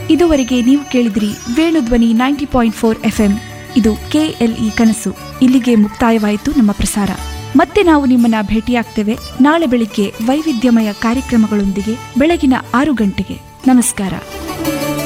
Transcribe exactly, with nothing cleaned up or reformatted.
ಇದುವರೆಗೆ ನೀವು ಕೇಳಿದ್ರಿ Venudhwani ninety point four F M. ಇದು ಕೆಎಲ್ಇ ಕನಸು. ಇಲ್ಲಿಗೆ ಮುಕ್ತಾಯವಾಯಿತು ನಮ್ಮ ಪ್ರಸಾರ. ಮತ್ತೆ ನಾವು ನಿಮ್ಮನ್ನ ಭೇಟಿಯಾಗ್ತೇವೆ ನಾಳೆ ಬೆಳಿಗ್ಗೆ ವೈವಿಧ್ಯಮಯ ಕಾರ್ಯಕ್ರಮಗಳೊಂದಿಗೆ ಬೆಳಗಿನ ಆರು ಗಂಟೆಗೆ. ನಮಸ್ಕಾರ.